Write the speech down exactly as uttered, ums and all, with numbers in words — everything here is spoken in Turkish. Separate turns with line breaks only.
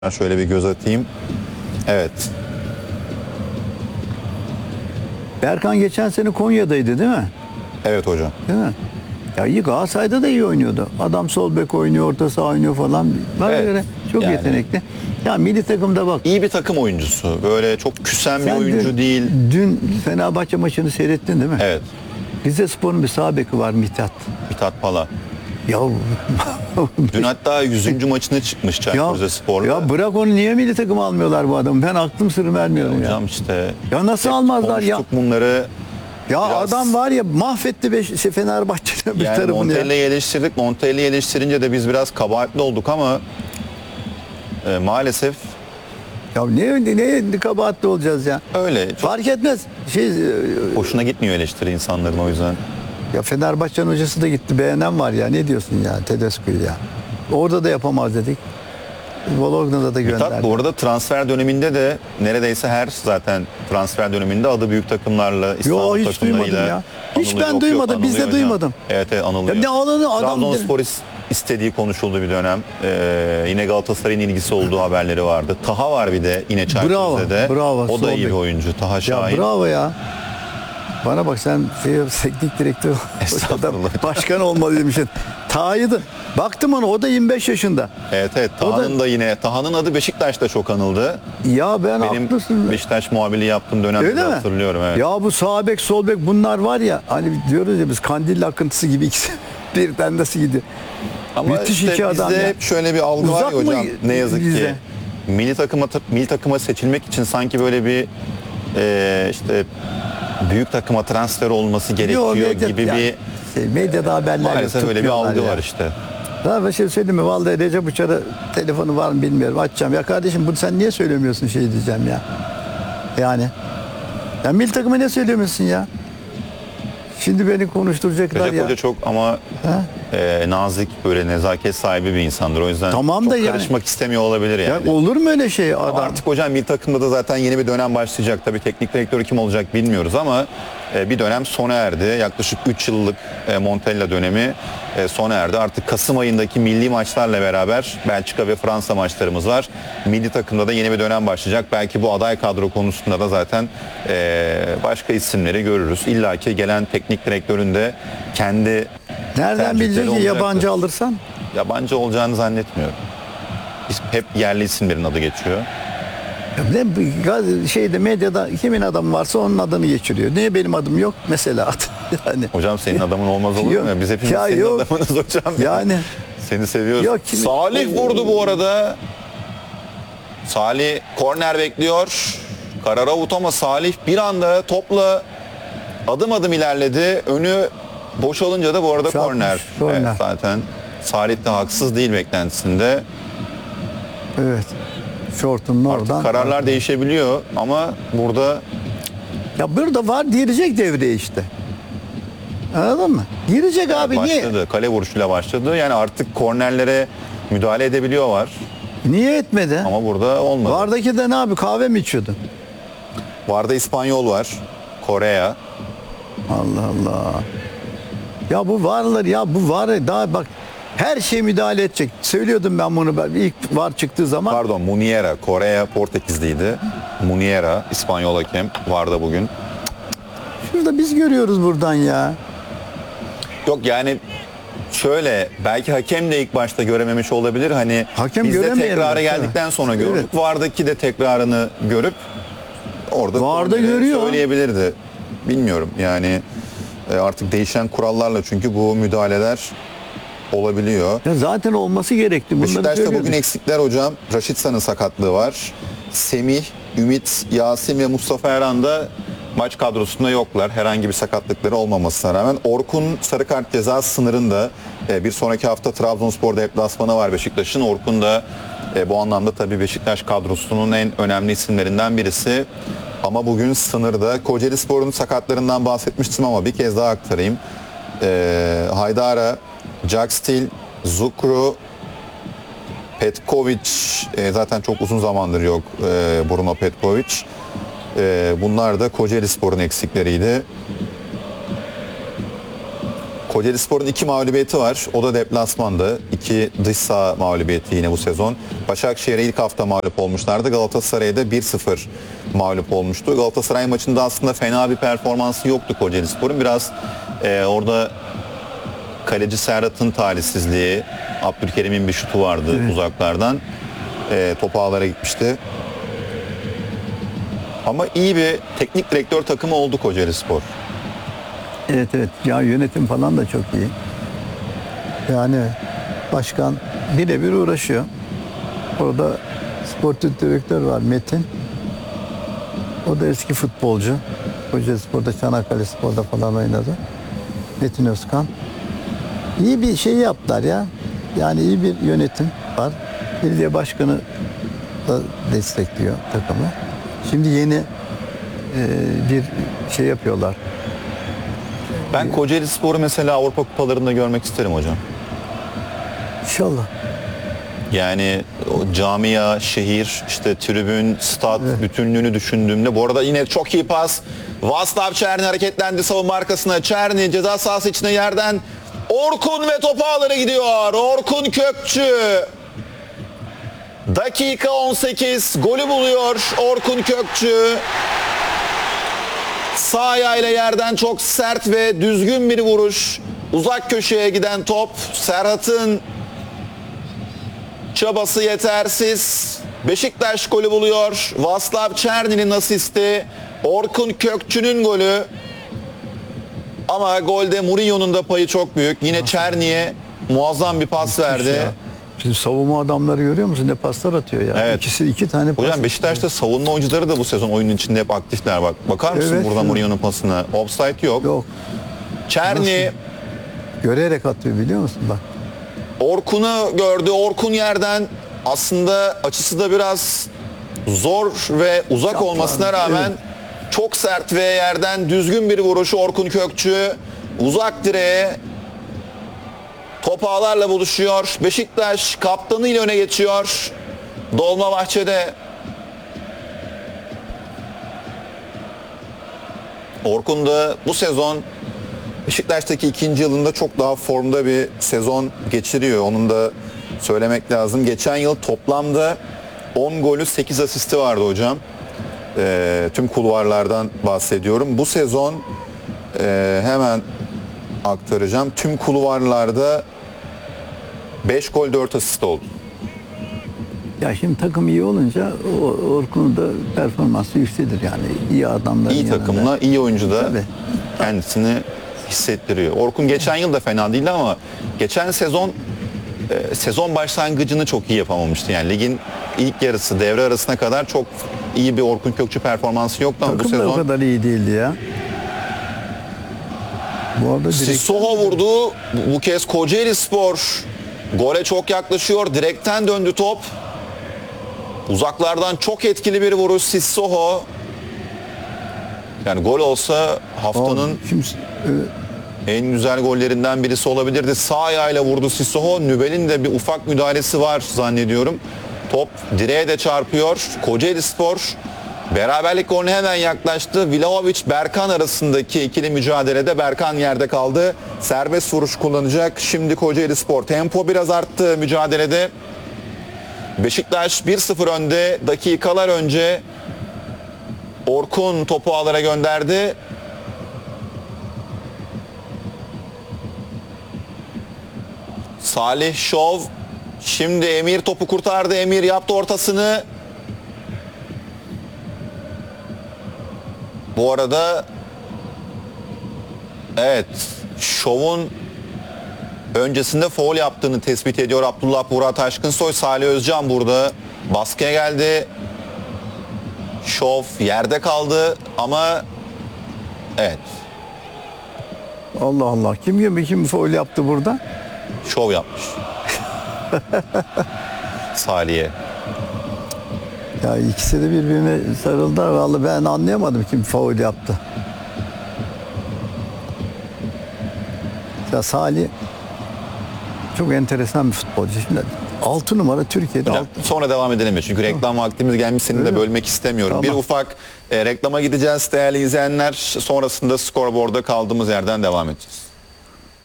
Ben şöyle bir göz atayım. Evet.
Berkan geçen sene Konya'daydı değil mi?
Evet hocam.
Değil mi? Ya iyi, Galatasaray'da da iyi oynuyordu. Adam sol bek oynuyor, orta saha oynuyor falan. Bana
Evet.
göre çok
Yani-
yetenekli. Ya milli takımda bak.
İyi bir takım oyuncusu. Böyle çok küsen bir
Sen
oyuncu
dün,
değil.
Dün Fenerbahçe maçını seyrettin değil mi?
Evet.
Rizespor'un bir sağ beki var, Mithat.
Mithat Pala.
Ya
Dün hatta yüzüncü maçına çıkmış Çaykur Rizespor'da.
ya bırak onu, niye milli takım almıyorlar bu adamı? Ben aklım sırrım vermiyorum ya.
Hocam işte.
Ya nasıl almazlar ya?
Konuştuk bunları.
Ya
Biraz-
adam var ya, mahvetti beş, şey, Fenerbahçe'nin bir
Yani
tarafını ya.
Montella'yı eleştirdik. Montella'yı eleştirince de biz biraz kabahatli olduk ama e, maalesef
Ya ne ne kabahatli olacağız ya?
öyle. Çok
Fark etmez. Şey e,
hoşuna gitmiyor eleştiri insanların o yüzden.
ya Fenerbahçe'nin hocası da gitti. Beğenen var ya. Ne diyorsun ya Tedesco'yu ya? Orada da yapamaz dedik. Bologna'da da gönderdi.
Mithat bu arada transfer döneminde de neredeyse her zaten transfer döneminde adı büyük takımlarla, İstanbul
hiç
takımlarıyla
duymadım ya. Hiç
anılıyor.
ben
Yok,
duymadım,
yok,
biz de
anılıyor hocam.
duymadım.
Evet, evet anılıyor.
Ya ne alanı adam-
Trabzonspor is- istediği konuşuldu bir dönem. Ee, yine Galatasaray'ın ilgisi olduğu haberleri vardı. Taha var bir de yine
Bravo,
Çaykur'da.
bravo,
O
sol
da iyi bir
bek.
oyuncu. Taha
Ya
Şahin.
bravo ya. Bana bak, sen şey, teknik direktör
Estağfurullah.
başkan olmalı demişsin. Taha'ydı. Baktım ona, o da yirmi beş yaşında.
Evet evet.
O da-
Taha'nın da yine Taha'nın adı Beşiktaş'ta çok anıldı.
Ya ben
Benim
haklısın.
Beşiktaş muhabirliği yaptığım dönemde
Öyle mi?
hatırlıyorum. Evet.
Ya bu sağ bek, sol bek bunlar var ya, hani diyoruz ya biz, kandil akıntısı gibi ikisi birden nasıl gidiyor.
Ama
Müthiş
işte
iki adam
bizde
ya.
hep şöyle bir algı var
Uzak
ya
mı
hocam. Ne yazık
bizde?
ki milli takıma milli takıma seçilmek için sanki böyle bir e, işte büyük takıma transfer olması gerekiyor
Yo, medya-
gibi
yani
bir
şey, medyada haberler
maalesef öyle bir
tutmuyorlar
algı
ya.
var işte.
Daha bir şey söyleyeyim mi? Vallahi Recep Uçar'a telefonu var mı bilmiyorum. Açacağım. Ya kardeşim, bunu sen niye söylemiyorsun şey diyeceğim ya. Yani. Ya milli takıma ne söylemiyorsun ya? Şimdi beni konuşturacaklar
Recep
ya.
Hoca çok ama
Ha?
e, nazik, böyle nezaket sahibi bir insandır. O yüzden
Tamam
çok
da yani-
karışmak istemiyor olabilir yani.
Ya olur mu öyle şey
Ama
adam?
artık hocam milli takımda da zaten yeni bir dönem başlayacak. Tabii teknik direktörü kim olacak bilmiyoruz ama e, bir dönem sona erdi. Yaklaşık üç yıllık e, Montella dönemi e, sona erdi. Artık Kasım ayındaki milli maçlarla beraber Belçika ve Fransa maçlarımız var. Milli takımda da yeni bir dönem başlayacak. Belki bu aday kadro konusunda da zaten e, başka isimleri görürüz. İlla ki gelen teknik direktörün de kendi
Nereden
tercihleri
bilecek ki
olacaktır.
yabancı alırsan?
Yabancı olacağını zannetmiyorum. Hep yerli isimlerin adı geçiyor.
Ne gaz- şeyde, medyada kimin adamı varsa onun adını geçiriyor. Niye benim adım yok? Mesela yani.
Hocam senin adamın olmaz olur
Yok.
mu? Biz hepimiz
Ya
senin
yok.
adamınız hocam.
Yani.
Seni seviyoruz.
Yok, kimi-
Salih vurdu bu arada. Salih korner bekliyor. Karar avut ama Salih bir anda topla adım adım ilerledi. Önü boşalınca da bu arada
Çarpmış,
korner.
korner.
Evet, zaten Salih de haksız değil beklentisinde.
Evet. Şortunun oradan.
Artık kararlar değişebiliyor ama burada
Ya burada var, girecek devreye işte. Anladın mı? Girecek abi, niye?
başladı. Kale vuruşuyla başladı. Yani artık kornerlere müdahale edebiliyorlar.
Niye etmedi?
Ama burada olmadı.
Vardaki de ne abi, kahve mi içiyordun?
Varda İspanyol var. Koreya.
Allah Allah. Ya bu varlar ya, bu var daha bak, her şeye müdahale edecek. Söylüyordum ben bunu, ben ilk var çıktığı zaman.
Pardon, Muniera. Koreya Portekizliydi. Muniera İspanyol hakem. Varda bugün.
Şurada biz görüyoruz buradan ya.
Yok yani şöyle, belki hakem de ilk başta görememiş olabilir. Hani
Hakem
biz de
göremeyebilir,
tekrara
tabii.
geldikten sonra gördük.
Evet.
Vardaki de tekrarını görüp orada
Varda
korneri
görüyor.
söyleyebilirdi. Bilmiyorum yani e, artık değişen kurallarla çünkü bu müdahaleler olabiliyor.
Ya zaten olması gerekti. Bunları
Beşiktaş'ta bugün
söylüyorduk.
eksikler hocam. Raşitsa'nın sakatlığı var. Semih, Ümit, Yasin ve Mustafa Erhan da maç kadrosunda yoklar. Herhangi bir sakatlıkları olmamasına rağmen. Orkun sarı kart ceza sınırında. E, bir sonraki hafta Trabzonspor deplasmanı var Beşiktaş'ın. Orkun da e, bu anlamda tabii Beşiktaş kadrosunun en önemli isimlerinden birisi. Ama bugün sınırda. Kocaelispor'un sakatlarından bahsetmiştim ama bir kez daha aktarayım. E, Haydara, Jackstil, Zukru, Petkovic e, zaten çok uzun zamandır yok e, Bruno Petkovic. E, bunlar da Kocaelispor'un eksikleriydi. Kocaelispor'un iki mağlubiyeti var. O da deplasmanda. İki dış saha mağlubiyeti yine bu sezon. Başakşehir'e ilk hafta mağlup olmuşlardı. Galatasaray'a da bir sıfır mağlup olmuştu. Galatasaray maçında aslında fena bir performansı yoktu Kocaelispor'un. Biraz e, orada kaleci Serhat'ın talihsizliği, Abdülkerim'in bir şutu vardı
Evet.
uzaklardan. E, top ağlara gitmişti. Ama iyi bir teknik direktör takımı oldu Kocaelispor.
Evet evet. Ya yönetim falan da çok iyi. Yani başkan birebir uğraşıyor. Orada sportif direktör var Metin. O da eski futbolcu. Kocaelispor'da, Çanakkale Spor'da falan oynadı. Metin Özkan. İyi bir şey yaptılar ya. Yani iyi bir yönetim var. Belediye başkanı da destekliyor takımı. Şimdi yeni e, bir şey yapıyorlar.
Ben Kocaelispor'u mesela Avrupa kupalarında görmek isterim hocam.
İnşallah.
Yani o camia, şehir, işte tribün, stat bütünlüğünü düşündüğümde. Bu arada yine çok iyi pas. Vaslav Çerni hareketlendi savunma arkasına. Çerni ceza sahası içine yerden. Orkun ve top ağlara gidiyor. Orkun Kökçü. Dakika on sekiz. Golü buluyor Orkun Kökçü. Sağ ayağıyla yerden çok sert ve düzgün bir vuruş. Uzak köşeye giden top. Serhat'ın çabası yetersiz. Beşiktaş golü buluyor. Vaslav Çerni'nin asisti. Orkun Kökçü'nün golü. Ama golde Mourinho'nun da payı çok büyük. Yine Çerni'ye muazzam bir pas verdi.
Ya. Şimdi savunma adamları görüyor musun? Ne paslar atıyor ya.
Evet.
İkisi iki tane pas.
Hocam Beşiktaş'ta savunma oyuncuları da bu sezon oyunun içinde hep aktifler bak. Bakar mısın
Evet,
burada
evet.
Mourinho'nun pasına? Offside yok.
Yok.
Çerni
Görerek atıyor biliyor musun bak.
Orkun'u gördü. Orkun yerden aslında açısı da biraz zor ve uzak
Yapar,
olmasına rağmen
evet.
çok sert ve yerden düzgün bir vuruşu Orkun Kökçü. Uzak direğe top ağlarla buluşuyor. Beşiktaş kaptanıyla öne geçiyor. Dolmabahçe'de Orkun da bu sezon Beşiktaş'taki ikinci yılında çok daha formda bir sezon geçiriyor. Onun da söylemek lazım. Geçen yıl toplamda on golü sekiz asisti vardı hocam. Ee, tüm kulvarlardan bahsediyorum. Bu sezon e, hemen aktaracağım. Tüm kulvarlarda beş gol dört asist oldu.
Ya şimdi takım iyi olunca o Orkun'un da performansı yükselir yani. İyi adamların
İyi
yanında.
takımla, iyi oyuncu da
Tabii.
kendisini hissettiriyor. Orkun geçen yıl da fena değildi ama geçen sezon e, sezon başlangıcını çok iyi yapamamıştı. Yani ligin ilk yarısı, devre arasına kadar çok iyi bir Orkun Kökçü performansı yoktu ama bu
Takım da o
sezon
kadar iyi değildi ya. Bu arada direkt
Sissoko vurdu. Bu, bu kez Kocaelispor gole çok yaklaşıyor. Direkten döndü top. Uzaklardan çok etkili bir vuruş Sissoko. Yani gol olsa haftanın
Şimdi, e,
en güzel gollerinden birisi olabilirdi. Sağ ayağıyla vurdu Sissoko. Nübel'in de bir ufak müdahalesi var zannediyorum. Top direğe de çarpıyor. Kocaelispor beraberlik golüne hemen yaklaştı. Vlahovic Berkan arasındaki ikili mücadelede Berkan yerde kaldı. Serbest vuruş kullanacak. Şimdi Kocaelispor tempo biraz arttı mücadelede. Beşiktaş bir sıfır önde. Dakikalar önce Orkun topu ağlara gönderdi. Salih Şov. Şimdi Emir topu kurtardı. Emir yaptı ortasını. Bu arada evet Şov'un öncesinde faul yaptığını tespit ediyor Abdullah Burak Taşkınsoy. Salih Özcan burada baskıya geldi. Şov yerde kaldı ama evet
Allah Allah. Kim gibi kim faul yaptı burada?
şov yapmış. Salih'e.
Ya ikisi de birbirine sarıldılar. Vallahi ben anlayamadım kim faul yaptı. Ya Salih çok enteresan bir futbolcu. Şimdi altı numara Türkiye'de.
Hocam,
altı-
sonra devam edelim. Çünkü reklam vaktimiz gelmiş. Seni de
Öyle mi?
bölmek istemiyorum.
Tamam.
Bir ufak e, reklama gideceğiz değerli izleyenler. Sonrasında skorboard'a kaldığımız yerden devam edeceğiz.